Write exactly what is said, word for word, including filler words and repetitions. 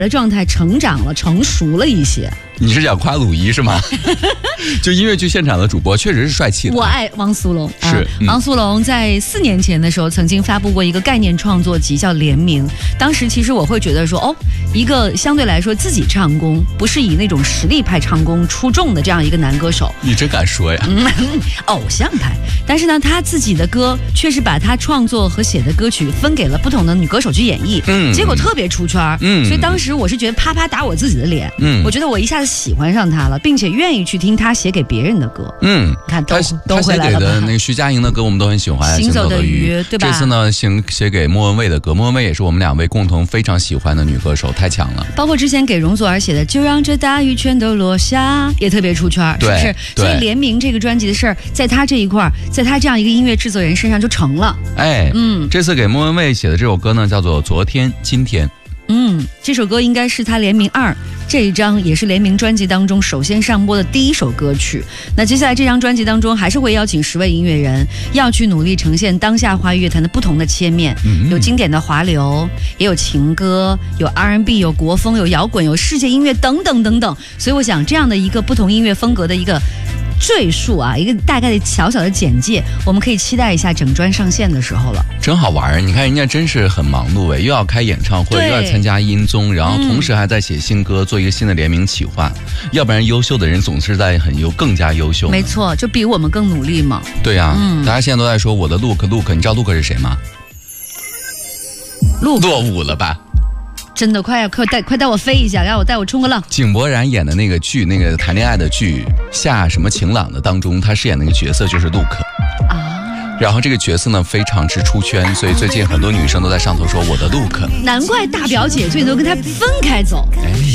的状态成长了，成熟了一些。 你是想夸鲁豫是吗？就音乐剧现场的主播确实是帅气的。 我爱汪苏泷， 是、 啊嗯、汪苏泷在四年前的时候曾经发布过一个概念创作集叫《联名》，当时其实我会觉得说，哦，一个相对来说自己唱功不是以那种实力派唱功出众的这样一个男歌手， 你真敢说呀、 嗯、偶像派，但是呢他自己的歌却是把他创作和写的歌曲分给了不同的女歌手去演绎，嗯，结果特别出圈，嗯，所以当时我是觉得啪啪打我自己的脸，嗯，我觉得我一下子喜欢上他了，并且愿意去听他写给别人的歌，嗯，看都都回来了吧。 他写给的那个徐佳莹的歌我们都很喜欢， 行走的鱼，对吧？ 这次呢，写写给莫文蔚的歌，莫文蔚也是我们两位共同非常喜欢的女歌手，太强了。 包括之前给容祖儿写的《就让这大雨全都落下》也特别出圈，是不是？所以联名这个专辑的事儿，在他这一块，在他这样一个音乐制作人身上就成了。 哎，嗯，这次给莫文蔚写的这首歌呢，叫做《昨天今天》。 嗯，这首歌应该是他联名二这一张，也是联名专辑当中首先上播的第一首歌曲。那接下来这张专辑当中，还是会邀请十位音乐人，要去努力呈现当下华语乐坛的不同的切面，嗯、有经典的华流，也有情歌，有 R and B， 有国风，有摇滚，有世界音乐等等等等。所以我想，这样的一个不同音乐风格的一个赘述啊，一个大概的小小的简介，我们可以期待一下整专上线的时候了。 真好玩，你看人家真是很忙碌哎，又要开演唱会，又要参加音综，然后同时还在写新歌，嗯、做一个新的联名企划。要不然优秀的人总是在很优更加优秀。 没错，就比我们更努力嘛。 对呀、啊嗯，大家现在都在说我的 look look， 你知道 look 是谁吗？ look 落伍了吧？ 真的，快快带快带我飞一下，让我带我冲个浪。 井柏然演的那个剧，那个谈恋爱的剧《夏什么晴朗》的当中，他饰演那个角色就是 look 啊。然后这个角色呢非常之出圈，所以最近很多女生都在上头说我的 look。 难怪大表姐最近都跟他分开走。哎